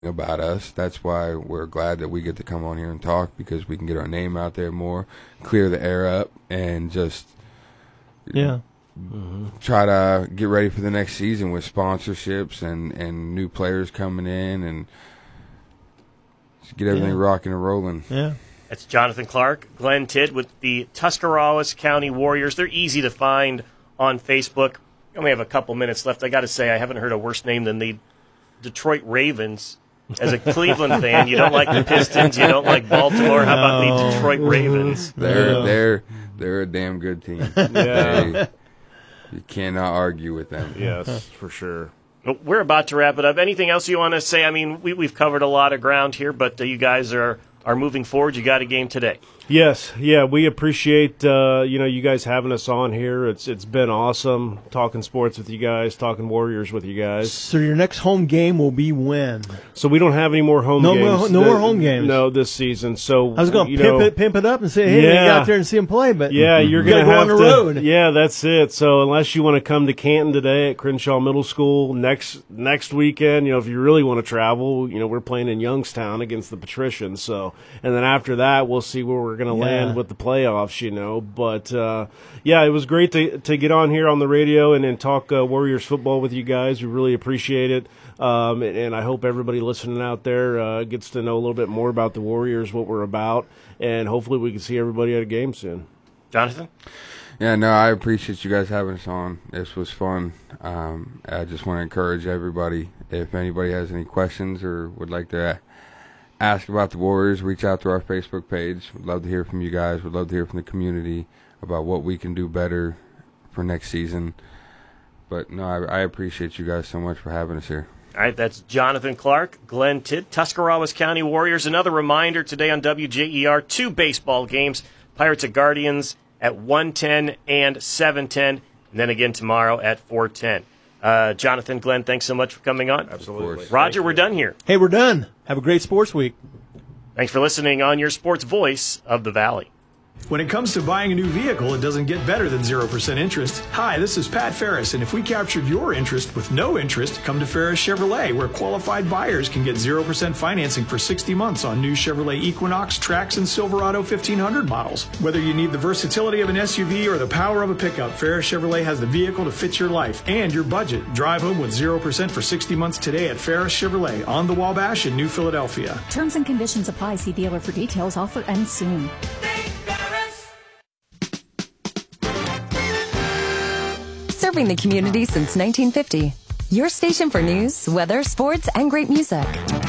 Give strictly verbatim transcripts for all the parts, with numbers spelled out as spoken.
about us. That's why we're glad that we get to come on here and talk, because we can get our name out there more, clear the air up, and just yeah mm-hmm. try to get ready for the next season with sponsorships and, and new players coming in, and just get everything yeah. rocking and rolling. Yeah. That's Jonathan Clark, Glenn Tidd with the Tuscarawas County Warriors. They're easy to find on Facebook. I only have a couple minutes left. I got to say, I haven't heard a worse name than the Detroit Ravens. As a Cleveland fan, you don't like the Pistons, you don't like Baltimore. How about the Detroit Ravens? They're Yeah. they're they're a damn good team. Yeah. They, you cannot argue with them. Yes, for sure. Well, we're about to wrap it up. Anything else you want to say? I mean, we, we've covered a lot of ground here, but uh, you guys are, are moving forward. You got a game today. Yes, yeah, we appreciate uh, you know you guys having us on here. It's it's been awesome talking sports with you guys, talking Warriors with you guys. So your next home game will be when? So we don't have any more home no games. More, no that, more home games. No, this season. So I was going to pimp know, it, pimp it up and say, hey, yeah. get out there and see them play. But yeah, you're you going to go have on the to, road. Yeah, that's it. So unless you want to come to Canton today at Crenshaw Middle School next next weekend, you know, if you really want to travel, you know, we're playing in Youngstown against the Patricians. So and then after that, we'll see where we're going to Yeah. land with the playoffs, you know. But, uh, yeah, it was great to to get on here on the radio and, and talk uh, Warriors football with you guys. We really appreciate it. Um, and, and I hope everybody listening out there uh, gets to know a little bit more about the Warriors, what we're about, and hopefully we can see everybody at a game soon. Jonathan? Yeah, no, I appreciate you guys having us on. This was fun. Um, I just want to encourage everybody, if anybody has any questions or would like to ask about the Warriors, reach out to our Facebook page. We'd love to hear from you guys. We'd love to hear from the community about what we can do better for next season. But, no, I, I appreciate you guys so much for having us here. All right, that's Jonathan Clark, Glenn Tidd, Tuscarawas County Warriors. Another reminder today on W J E R, two baseball games, Pirates at Guardians at one ten and seven ten, and then again tomorrow at four ten. Uh, Jonathan, Glenn, thanks so much for coming on. Absolutely. Roger, we're done here. Hey, we're done. Have a great sports week. Thanks for listening on your sports voice of the Valley. When it comes to buying a new vehicle, it doesn't get better than zero percent interest. Hi, this is Pat Ferris, and if we captured your interest with no interest, come to Ferris Chevrolet, where qualified buyers can get zero percent financing for sixty months on new Chevrolet Equinox, Trax, and Silverado fifteen hundred models. Whether you need the versatility of an S U V or the power of a pickup, Ferris Chevrolet has the vehicle to fit your life and your budget. Drive home with zero percent for sixty months today at Ferris Chevrolet on the Wabash in New Philadelphia. Terms and conditions apply. See dealer for details. Offer ends soon. Serving the community since nineteen fifty. Your station for news, weather, sports, and great music.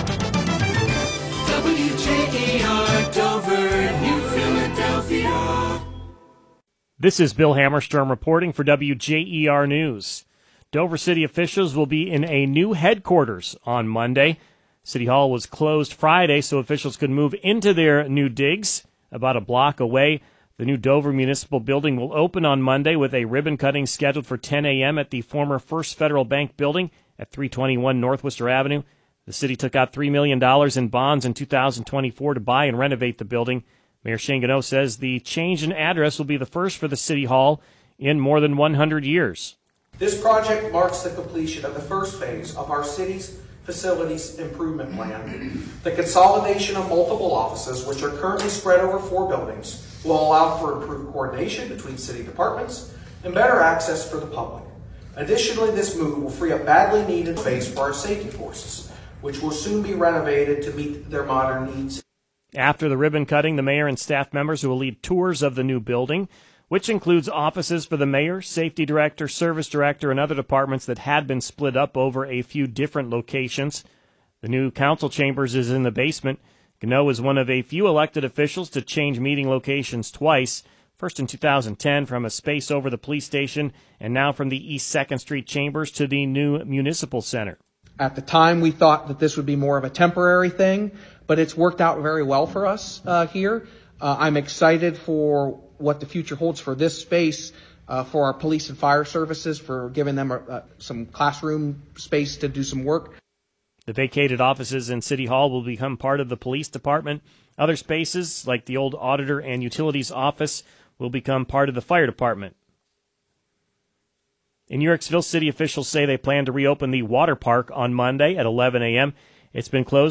W J E R Dover, New Philadelphia. This is Bill Hammerstrom reporting for W J E R News. Dover City officials will be in a new headquarters on Monday. City Hall was closed Friday, so officials could move into their new digs about a block away. The new Dover Municipal Building will open on Monday with a ribbon cutting scheduled for ten a.m. at the former First Federal Bank building at three twenty-one North Worcester Avenue. The city took out three million dollars in bonds in two thousand twenty-four to buy and renovate the building. Mayor Shane Gano says the change in address will be the first for the City Hall in more than one hundred years. This project marks the completion of the first phase of our city's facilities improvement plan. The consolidation of multiple offices, which are currently spread over four buildings, will allow for improved coordination between city departments and better access for the public. Additionally, this move will free up badly needed space for our safety forces, which will soon be renovated to meet their modern needs. After the ribbon cutting, the mayor and staff members will lead tours of the new building, which includes offices for the mayor, safety director, service director, and other departments that had been split up over a few different locations. The new council chambers is in the basement. Gano is one of a few elected officials to change meeting locations twice, first in two thousand ten from a space over the police station, and now from the East second Street chambers to the new municipal center. At the time, we thought that this would be more of a temporary thing, but it's worked out very well for us uh, here. Uh, I'm excited for what the future holds for this space, uh, for our police and fire services, for giving them a, uh, some classroom space to do some work. The vacated offices in City Hall will become part of the police department. Other spaces, like the old auditor and utilities office, will become part of the fire department. In Yorksville, city officials say they plan to reopen the water park on Monday at eleven a.m., It's been closed